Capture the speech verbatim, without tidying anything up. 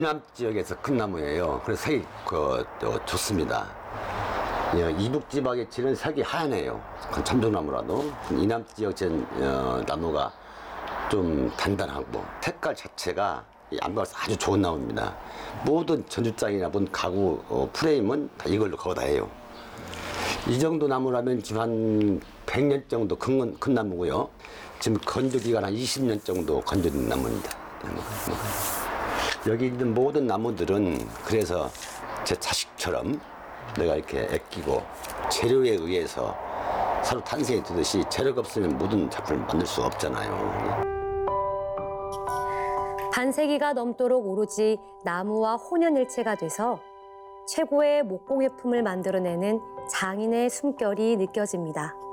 이남 지역에서 큰 나무예요. 그래서 색이 그, 또 좋습니다. 예, 이북 지방의 질은 색이 하얀해요. 참조나무라도. 이남 지역 진, 어, 나무가 좀 단단하고 색깔 자체가 안봐서 아주 좋은 나무입니다. 모든 전주장이나 모든 가구 어, 프레임은 다 이걸로 거의 다 해요. 이 정도 나무라면 지금 한 백 년 정도 큰, 큰 나무고요. 지금 건조기가 한 이십 년 정도 건조된 나무입니다. 여기 있는 모든 나무들은 그래서 제 자식처럼 내가 이렇게 아끼고 재료에 의해서 서로 탄생이 되듯이 재료가 없으면 모든 작품을 만들 수가 없잖아요. 반세기가 넘도록 오로지 나무와 혼연일체가 돼서 최고의 목공예품을 만들어내는 장인의 숨결이 느껴집니다.